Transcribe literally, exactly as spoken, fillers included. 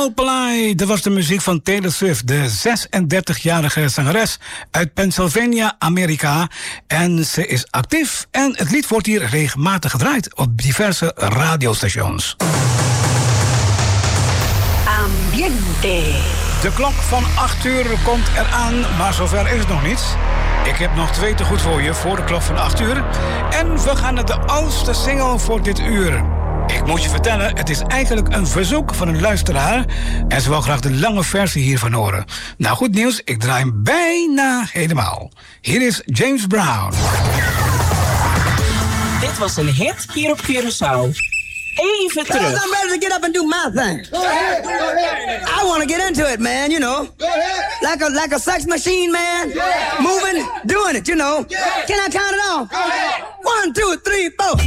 Snowply, dat was de muziek van Taylor Swift, de zesendertigjarige zangeres uit Pennsylvania, Amerika. En ze is actief en het lied wordt hier regelmatig gedraaid op diverse radiostations. Ambiente. De klok van acht uur komt eraan, maar zover is het nog niet. Ik heb nog twee te goed voor je voor de klok van acht uur. En we gaan naar de oudste single voor dit uur. Ik moet je vertellen, het is eigenlijk een verzoek van een luisteraar. En ze wil graag de lange versie hiervan horen. Nou, goed nieuws, ik draai hem bijna helemaal. Hier is James Brown. Dit was een hit hier op Curaçao. Even terug. I'm ready to get up and do my thing. Go ahead, go ahead. I want to get into it, man, you know. Go ahead. Like a like a sex machine, man. Yeah. Moving, doing it, you know. Yeah. Can I count it off? Go ahead. One, two, three, four.